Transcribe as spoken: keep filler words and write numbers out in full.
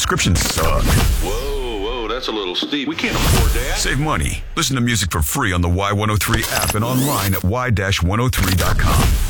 subscriptions suck. Whoa, whoa, that's a little steep. We can't afford that. Save money. Listen to music for free on the Y one oh three app and online at y dash one oh three dot com.